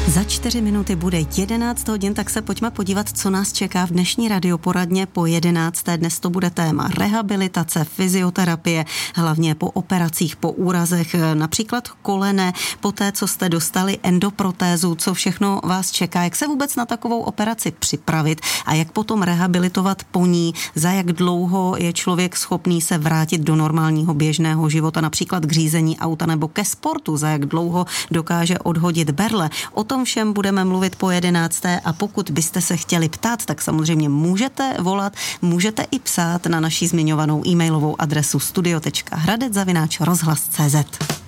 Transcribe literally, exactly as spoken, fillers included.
Za čtyři minuty bude jedenáct hodin, tak se pojďme podívat, co nás čeká v dnešní radioporadně po jedenácté. Dnes to bude téma rehabilitace, fyzioterapie, hlavně po operacích, po úrazech, například kolene, po té, co jste dostali endoprotézu, co všechno vás čeká, jak se vůbec na takovou operaci připravit a jak potom rehabilitovat po ní, za jak dlouho je člověk schopný se vrátit do normálního běžného života, například k řízení auta nebo ke sportu, za jak dlouho dokáže odhodit berle. O tom všem budeme mluvit po jedenácté a pokud byste se chtěli ptát, tak samozřejmě můžete volat, můžete i psát na naši zmiňovanou e-mailovou adresu studio tečka hradec zavináč rozhlas tečka cé zet.